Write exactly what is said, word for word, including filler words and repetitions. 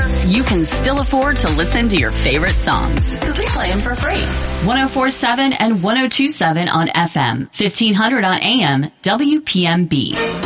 us, you can still afford to listen to your favorite songs because we play them for free. one oh four point seven and one oh two point seven on F M, fifteen hundred on A M, W P M B.